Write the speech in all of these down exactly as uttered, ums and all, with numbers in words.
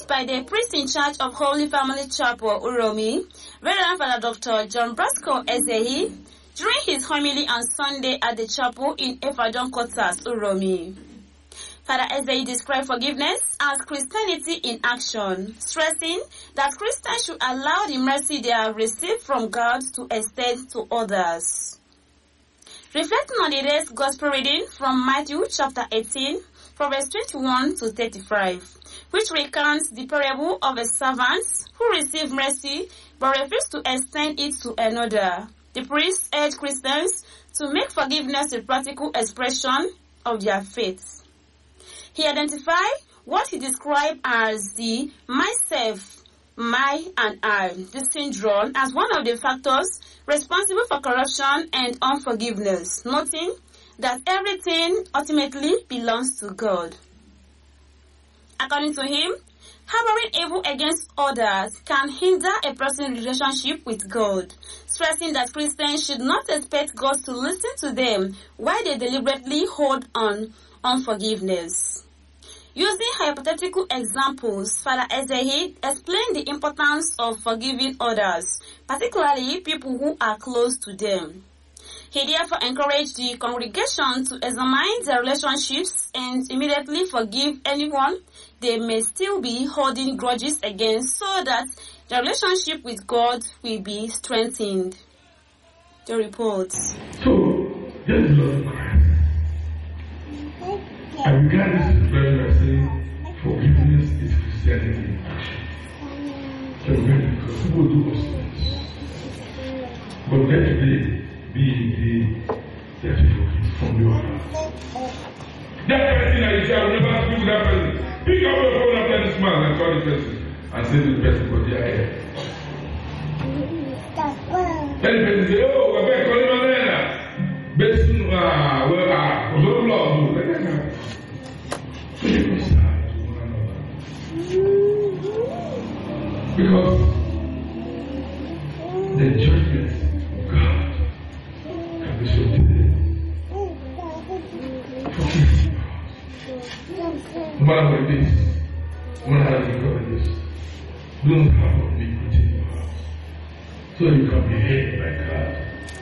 announced by the priest in charge of Holy Family Chapel, Uromi, Reverend Father Doctor John Bosco Ezehi, during his homily on Sunday at the chapel in Efadon Quarters, Uromi. Father Ezehi described forgiveness as Christianity in action, stressing that Christians should allow the mercy they have received from God to extend to others. Reflecting on the day's gospel reading from Matthew chapter eighteen, from verse twenty-one to thirty-five, which recounts the parable of a servant who received mercy but refused to extend it to another. The priest urged Christians to make forgiveness a practical expression of their faith. He identified what he described as the myself, my, and I, the syndrome, as one of the factors responsible for corruption and unforgiveness, noting that everything ultimately belongs to God. According to him, harboring evil against others can hinder a person's relationship with God, stressing that Christians should not expect God to listen to them while they deliberately hold on unforgiveness. Using hypothetical examples, Father Ezehi explained the importance of forgiving others, particularly people who are close to them. He therefore encouraged the congregation to examine their relationships and immediately forgive anyone they may still be holding grudges against, so that the relationship with God will be strengthened. The reports. So, this is Lord Christ. I began this prayer by saying, forgiveness is Christianity in action. So, because people do us things. But let today be the that you forgive from your heart. That person that you say, I will never speak with that person. Pick up your phone after this man and call the person and say to the person, but they are here. Then the person say, oh, we're back calling my name. Based on, uh, well, ah, uh, no love, like that. So you must start to one another. Because the judgment of God can be so today. Forgive me. No matter what it is, no matter how you cover this, don't have iniquity in your heart. So you can behave like God.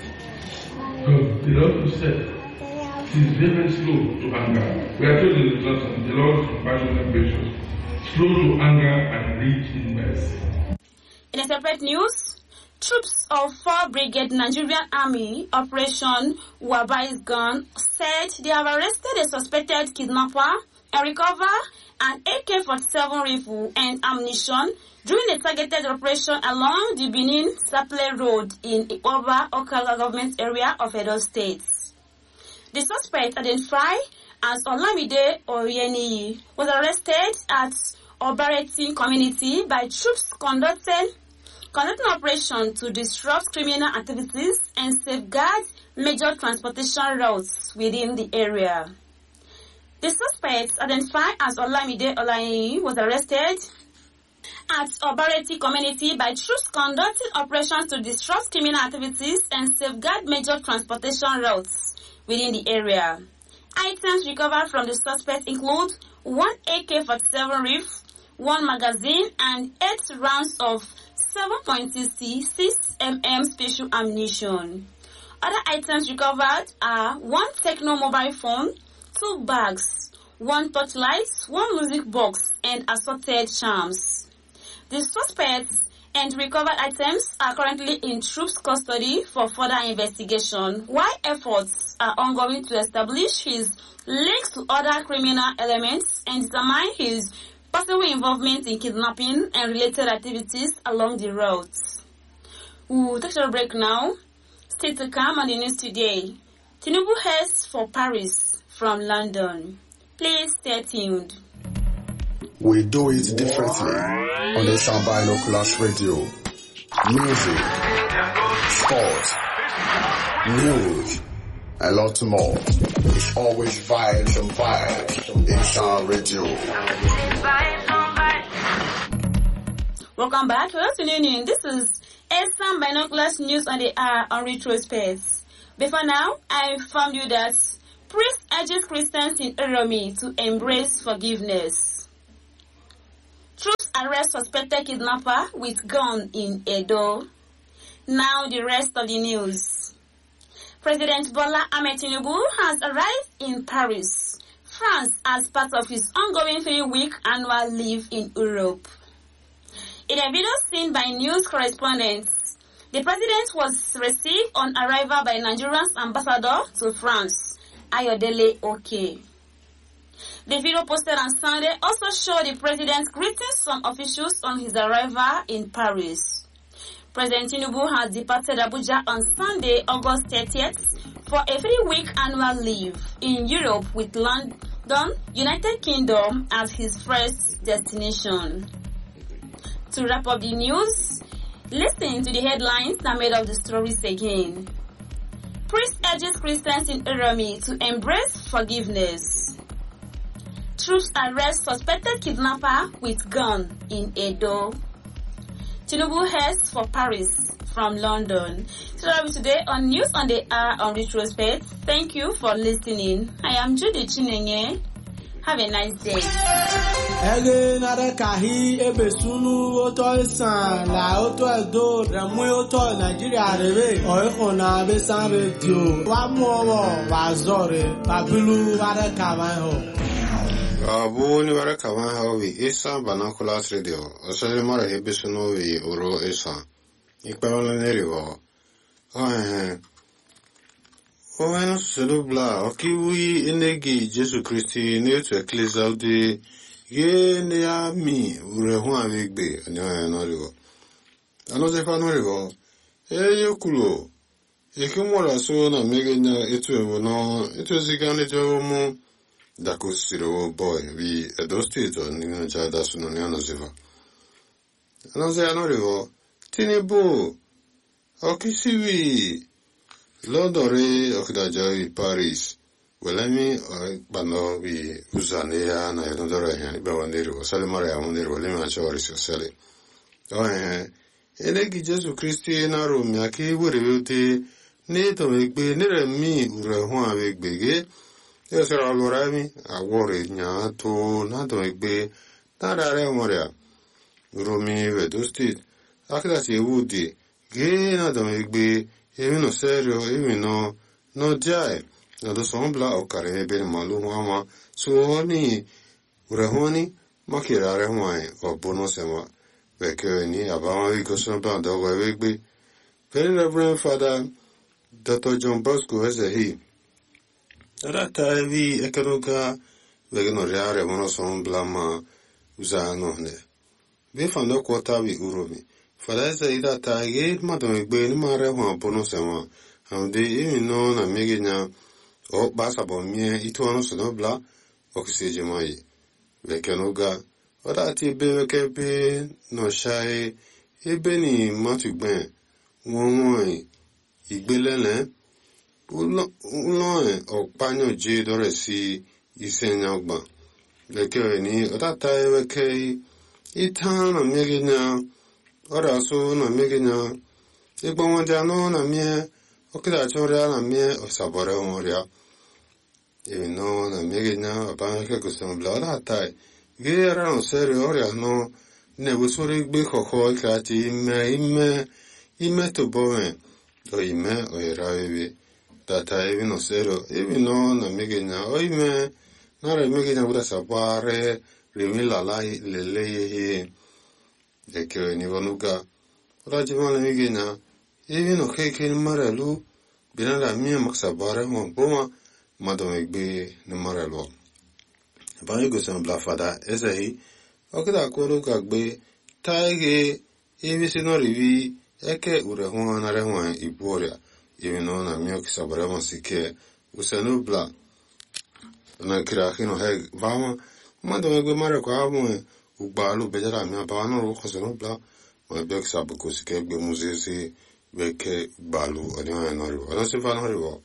Because the Lord said, He is very slow to anger. We are told in the lesson, the Lord is compassionate and gracious, slow to anger and rich in mercy. In a separate news, troops of four Brigade Nigerian Army Operation Wabai's Gun said they have arrested a suspected kidnapper and recovered an A K forty-seven rifle and ammunition during a targeted operation along the Benin-Saple Road in Oba Okala government area of Edo State. The suspect, identified as Olamide Oyeniyi, was arrested at Obareti community by troops conducting conducting operation to disrupt criminal activities and safeguard major transportation routes within the area. The suspect, identified as Olamide Oyeniyi, was arrested at Obareti community by troops conducting operations to disrupt criminal activities and safeguard major transportation routes within the area. Items recovered from the suspect include one A K forty-seven rifle, one magazine, and eight rounds of seven point six six millimeter special ammunition. Other items recovered are one Techno mobile phone, two bags, one torchlight, one music box, and assorted charms. The suspects and recovered items are currently in troops' custody for further investigation, while efforts are ongoing to establish his links to other criminal elements and determine his possible involvement in kidnapping and related activities along the routes. We'll take a break now. Stay to come on the news today. Tinubu heads for Paris from London. Please stay tuned. We do it differently on the Binoculars Radio. Music, sports, news, a lot more. It's always vibes and vibes in Sound Radio. Welcome back to us in This is Sound Binoculars News on the Hour on Retro Space. Before now, I informed you that priest urges Christians in Uromi to embrace forgiveness. Troops arrest suspected kidnapper with gun in Edo. Now the rest of the news. President Bola Ahmed Tinubu has arrived in Paris, France, as part of his ongoing three-week annual leave in Europe. In a video seen by news correspondents, the president was received on arrival by Nigeria's ambassador to France, Ayodele Oke. The video posted on Sunday also showed the president greeting some officials on his arrival in Paris. President Tinubu has departed Abuja on Sunday, August thirtieth, for a three-week annual leave in Europe with London, United Kingdom as his first destination. To wrap up the news, listen to the headlines that made up the stories again. Priest urges Christians in Uromi to embrace forgiveness. Troops arrest suspected kidnapper with gun in Edo. Tinubu heads for Paris from London. So that was today on News on the Hour on Retrospect. Thank you for listening. I am Judy Chinenye. Have a nice day. Ege nare kahi ebe sunu oto isan la oto edo remu oto Nigeria rebe oiko na besan radio wa mu owo wa zore babilu ware kawan ho. Abu ni wara kawan hawi isa banakulas radio osale mara hebe sunu wi oro isa ikpawala neriwo oh Owen Selubla, Okiwi Enegi Jesu Christi, Neto Ecclesial de Ye Nea Mi, Urehuan Vigbe, and Norigo. Another Fanorigo, Eyokulo, Ekumora Sona Megana, Etu no, it was a Ganito Dakusiro boy, we a dostit or Nina Jadasunoniano Ziva. Another Anorigo, Tinebo, Okisiwi. Lodore okdaja Paris. Welemi bano bi uzanea na yodore yani bawandiri wasale mara ya muniri welemi achori sosale. Ohe elegi Jesu Christi na Rome aki wurewute ne to megbe nere mi urehun awegbege. Yesera lorami awore nya to na to megbe tarare moria. Rome wedustit akda ti wudi ge na to megbe. Even no serio, even no, no jai. No do sombla o kare ben malu mama. So ni urehoni makira rehwai o bono sema. Veke ni abama vi kosombla dogo evigbi. Very Reverend Father Doctor John Bosco as a he. Rata vi ekeruga vege no reare mono sombla ma uzano ne. Vi fando kwota vi uromi. Falaisa ida taige madame gbe ni mare hwan bono sema amde imi no na megenya o basa bomie itu ono so bla okiseje mai vekenoga oda ti be kebe no shai ebe ni matugben won won igbelele ulo ulo o panyo je dore si isenya ogba veke ni oda tai veke itana megenya Ora so na megenya igbo won dia no na mie okida chore na mie osabore oria e no na megenya ba ke ko so bla la tai ge era no serio oria no ne busuri gbe khokho krati ime ime ime to boe do ime o era evi data evi no serio evi no na megenya o ime na re megenya buda sabare rimila lai lele ye Eke ni vanuka. Rajimana migena. Evi no keke ni marelu. Binada miya maksabare mo boma. Madomegbe ni marelu. Bani gusan blafada ezehi. Okida kuru kagbe. Taige. Evi sino rivi. Eke urehua na rehua iboria. Evi no na miya kisabare mo sike. Usanu bla. Na kirakino heg. Vama. Madomegbe mare kwa hamu. Ubalu bejara mi abano ro khoseno bla ma bek sabu ko sike gbe muzezi beke balu ani na ro ana se fa na ro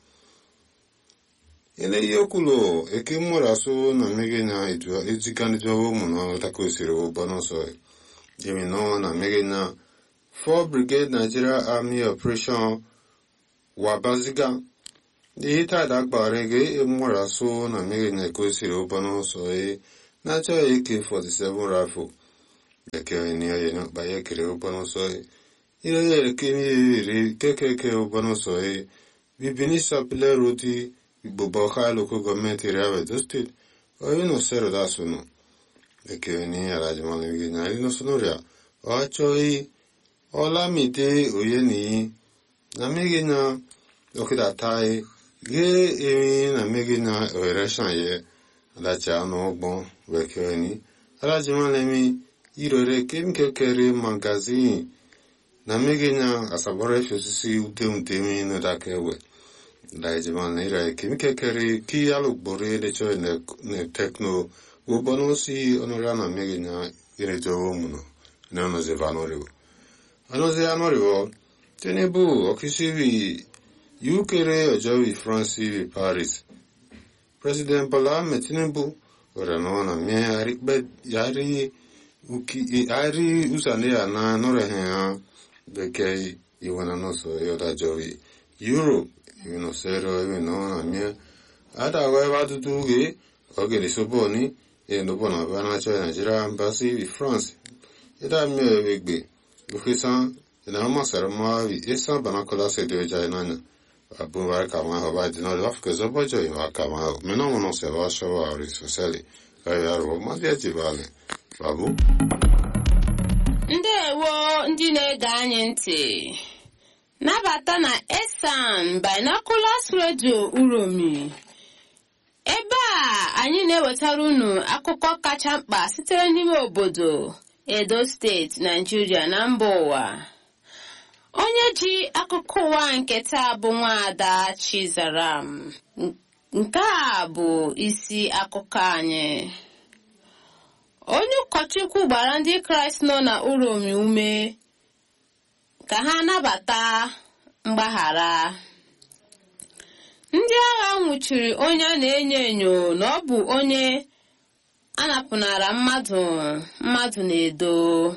ene yokulo eke moraso na megena itu ezikani jo mu no takosiro bano so yemi no na megena four Brigade Nigeria Army Operation Wabaziga the hita dagbarege e moraso na megena ko siro bano so e Nacho A K forty-seven rifle Eke ni aye no ba ye kere obono so e. Ire ye ke ni re keke ke obono so e. Vi binisa pile roti bobo kha loko government area of the state. O no sero da sono. Eke ni ala jmane vi na no sono ria. O choi ola mite oye ni na mege na okida tai ge e na mege na oration ye ala cha no bon weke ni ala jmane mi irore kem kekere magazine na mege na asabore fosisi ute ute mi no da kewe la jmane ira kem kekere ki alo bore de cho ne ne techno wo bonosi onora na mege na ire jo muno na no ze vanorivo anoze anorivo tenebu okisivi ukere ojowi France vi Paris President Bola Tinubu orano na me ari be yari uki ari usane ana nore ha beke iwana no so yoda jowi Europe you know zero you know na me ada wa wa tutuge ogere soboni e no bona bana cho Nigeria embassy vi France ida me wegbe Ukisan ina ma sarama vi esa bana kola se de jainana abu var kama hava dino laf ke zobojo ima kama meno mono se va shawa ori soseli ayaro ma dia jibale babu ndewo ndị na-ege anyị ntị nabata na Esan Binoculars Radio Uromi ebe a anyị na-ewetara unu akụkọ kacha mkpa sitere n'ime obodo Edo State, Nigeria na mba ụwa. Onye ji akụkọ ụwa nke taa bụ Nwaada Chizaram. Nke a bụ isi akụkọ anyị. Onye ụkọchukwu gbara ndị Kraịst nọ na Uromi ume ka ha nabata mgbaghara. Ndị agha nwụchiri onye a na-enyo enyo na ọ bụ onye anapụnara mmadụ mmadụ na-edo.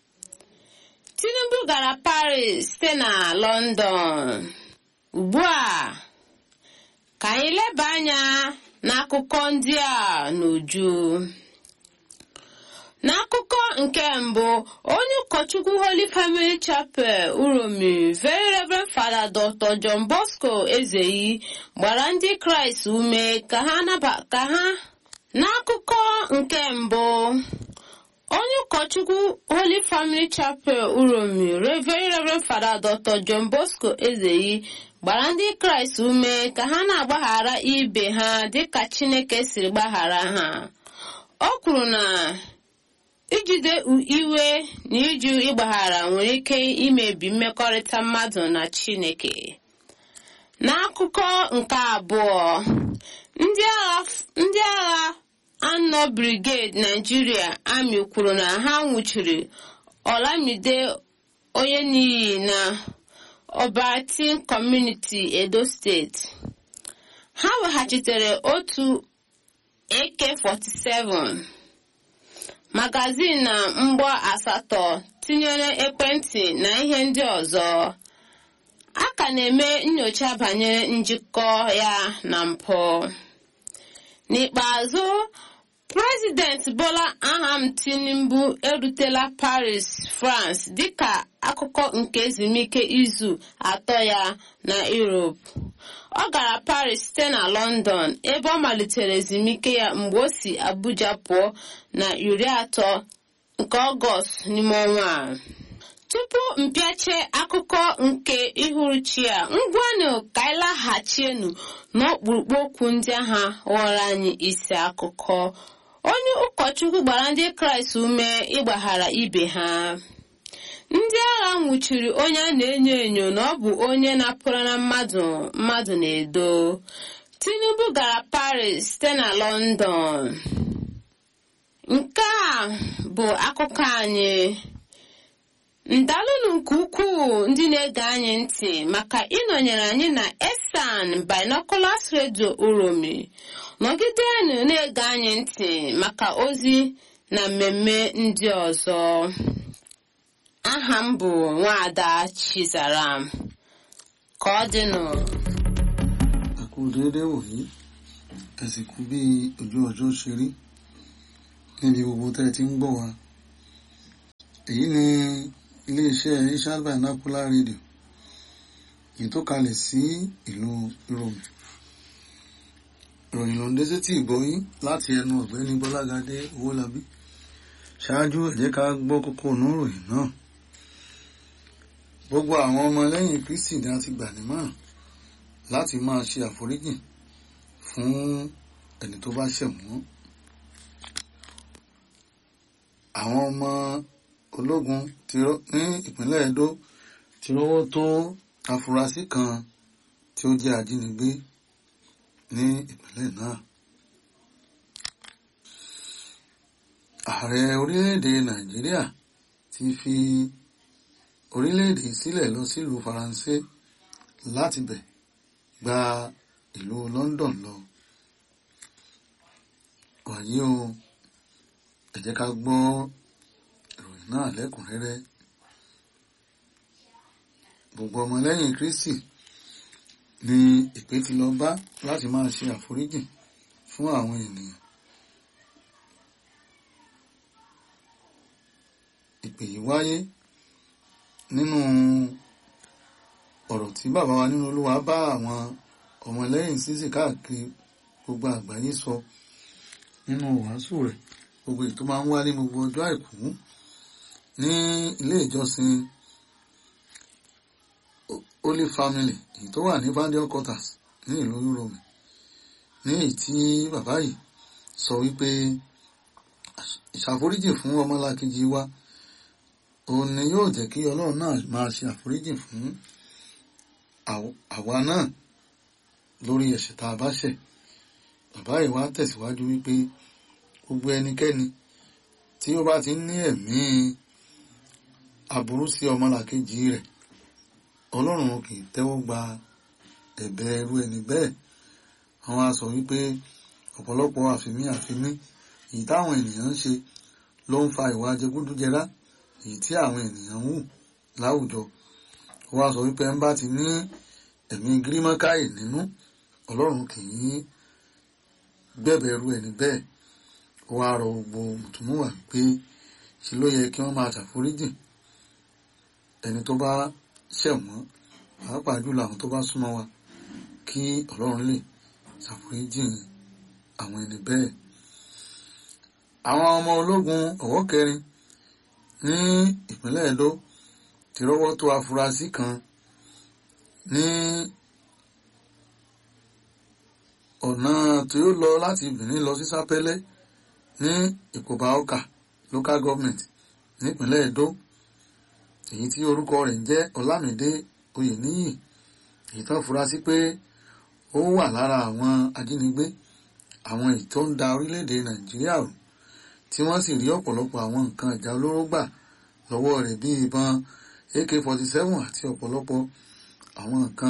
Tinubu gara Paris site na London. Ugbu a ka anyị leba anya n'akụkọ ndị a n'uju. N'akụkọ nke mbụ, onye ụkọchukwu Holy Family Chapel Uromi Very Reverend Father Doctor John Bosco Ezeyi gbara ndị Kraịst ume ka ha naba ka ha N'akụkọ nke mbụ, onye ụkọchukwu Holy Family Chapel Uromi Very Reverend Father Doctor John Bosco Ezeyi gbara ndị Kraịst ume ka ha na-agbaghara ibe ha dịka Chineke siri gbaghara ha. O kwuru na ijide iwe na ịjụ ịgbaghara nwere ike imebi mmekọrịta mmadụ na Chineke. N'akụkọ nke abụọ, ndị agha ndị agha Anọ Brigade Nigeria Army kwuru na ha nwụchiri Olamide Oyeniyi na Obatin Community Edo State. Ha weghachitere otu A K forty-seven, magazin na mgbọ asatọ tinyere ekwentị na ihe ndị ọzọ. A ka na-eme nnyocha banyere njikọ ya na mpụ. N'ikpeazụ, President Bola Ahmed Tinubu erutela Paris, France dịka akụkụ nke ezumike izu atọ ya na Europe. Ọ gara Paris site na London ebe ọ malitere ezumike ya mgbe o si Abuja pụọ na iri atọ nke Ọgọst n'ime ọnwa a. Tupu mpịache akụkọ nke ihuruchi a, ngwanụ ka anyị laghachienu n'ọkpụrụkpụ okwu ndị agha ghọrọ anyị isi akụkọ. Onye ụkọchukwu gbara ndị Kraịst ume ịgbaghara ibe ha. Ndị agha nwụchiri onye a na-enyo enyo na ọ bụ onye napụrụ na mmadụ mmadụ na-edo. Tinubu gara Paris site na London. Nke a bụ akụkọ anyị. Ndalụnụ nke ukwuu ndị na-ege anyị ntị maka ịnọnyere anyị na Esan Binoculars Radio Uromi. Nọgidenụ na-ege anyị ntị maka ozi na mmemme ndị ọzọ. Aha m bụ Nwaada Chizaram. Ka ọ dịnụ. Àkú déédé wòyí, ẹ̀sìnkú bí ojú ọjọ́ ṣe rí níbi gbogbo tẹ́ ti ń gbọ́ wa. èyí ni iléeṣẹ́ Asian Binocular Radio èyí tó kalẹ̀ sí ìlú Rome. Ìròyìn ló ń dé sétí ìgbọ́yín láti ẹnu ọ̀gbẹ́ni Bọ́lágadé Owólabí. Ṣáájú ẹ jẹ́ ká gbọ́ kókó inú ìròyìn náà. Gbogbo àwọn ọmọ lẹ́yìn Kristi ni a ti gbà nímọ̀ràn láti máa ṣe àforíjì fún ẹni tó bá ṣẹ̀ wọ́n. Àwọn ọmọ ológun ní ìpínlẹ̀ Edo ti rọ́wọ́ tó afurasí kan tí ó jẹ́ ajínigbé ní ìpínlẹ̀ náà. Ààrẹ orílẹ̀-èdè Nàìjíríà ti fi orílẹ̀-èdè sílẹ̀ lọ sílùú Faransé láti bẹ̀ gba ìlú London lọ. Wàyí o, ẹ jẹ́ ká gbọ́ ìròyìn náà lẹ́kùnrẹ́rẹ́. Gbogbo ọmọlẹ́yìn Kristi ni ìpè ti lọ bá láti máa ṣe àforíjì fún àwọn ènìyàn. Ìpè yìí wáyé nínú ọ̀rọ̀ tí bàbá wa nínú Olúwa bá àwọn ọmọlẹ́yìn sísì káàkiri gbogbo àgbáyé sọ nínú wàásù rẹ̀ gbogbo èyí tó máa ń wá ní gbogbo ọjọ́ àìkú ní ilé ìjọsìn Holy Family èyí tó wà ní Vandeal Quarters ní ìlú Rome, ní èyí tí bàbá yìí sọ wípé ìṣàforíjì fún ọmọlàkejì wa òun ni yóò jẹ́ kí Ọlọ́run náà máa ṣe àforíjì fún àwa náà lórí ẹ̀ṣẹ̀ tá a bá ṣẹ̀. Bàbá yìí wá tẹ̀síwájú wípé gbogbo ẹnikẹ́ni tí ó bá ti ní ẹ̀mí aburú sí ọmọlàkejì rẹ̀, Ọlọ́run kì í tẹ́wọ́ gba ẹ̀bẹ̀ irú ẹni bẹ́ẹ̀. Àwọn á sọ wípé ọ̀pọ̀lọpọ̀ àfimí àfimí èyí táwọn ènìyàn ń ṣe ló ń fa ìwà jẹgúdújẹrá èyí tí àwọn ènìyàn ń hù láwùjọ. Ó wá sọ wípé ń bá ti ní ẹ̀mí gírímọ́káì nínú, Ọlọ́run kì í gbẹ̀bẹ̀ irú ẹni bẹ́ẹ̀. Ó wá rọ gbogbo mùtúmùwà pé ṣe ló yẹ kí wọ́n máa ṣàforíjì ẹni tó bá ṣẹ̀ wọ́n, pàápàá jùlọ àwọn tó bá súnmọ́ wa, kí Ọlọ́run lè ṣàforíjì àwọn ẹni bẹ́ẹ̀. Àwọn ọmọ ológun ọ̀wọ́ kẹrin ní ìpínlẹ̀ Edo ti rọ́wọ́ tó afurasí kan ní ọ̀nà tí ó lọ láti Benin lọ sí Sápẹ́lẹ́ ní Ìkòbá Ọkà local government nípínlẹ̀ Edo, èyí tí orúkọ rẹ̀ ń jẹ́ Ọlámídé Oyèníyì. Èyí tán fura sí pé ó wà lára àwọn ajínigbé, àwọn èyí tó ń da orílẹ̀-èdè Nàìjíríà rú, tí wọ́n sì rí ọ̀pọ̀lọpọ̀ àwọn nǹkan ìjà olóró gbà lọ́wọ́ rẹ̀ bíi ìbọn A K forty-seven àti ọ̀pọ̀lọpọ̀ àwọn nǹkan